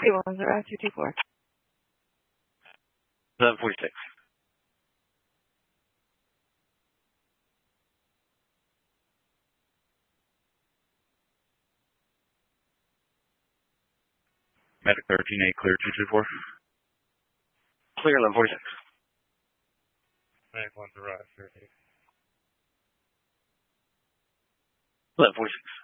A10-224. 1146. Medic 13A, clear 224. Clear 1146. Medic 1 to rise, 38. 1146.